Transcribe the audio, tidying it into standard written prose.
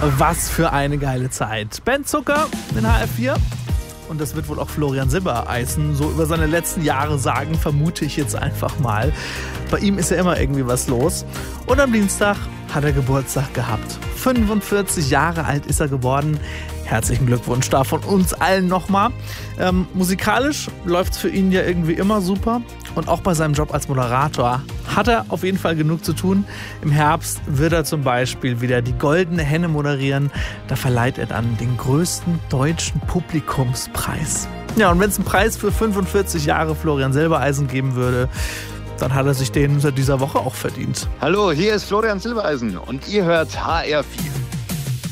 Was für eine geile Zeit. Ben Zucker in HR4. Und das wird wohl auch Florian Silbereisen so über seine letzten Jahre sagen, vermute ich jetzt einfach mal. Bei ihm ist ja immer irgendwie was los. Und am Dienstag hat er Geburtstag gehabt. 45 Jahre alt ist er geworden. Herzlichen Glückwunsch da von uns allen nochmal. Musikalisch läuft es für ihn ja irgendwie immer super. Und auch bei seinem Job als Moderator hat er auf jeden Fall genug zu tun. Im Herbst wird er zum Beispiel wieder die Goldene Henne moderieren. Da verleiht er dann den größten deutschen Publikumspreis. Ja, und wenn es einen Preis für 45 Jahre Florian Silbereisen geben würde, dann hat er sich den seit dieser Woche auch verdient. Hallo, hier ist Florian Silbereisen und ihr hört HR4.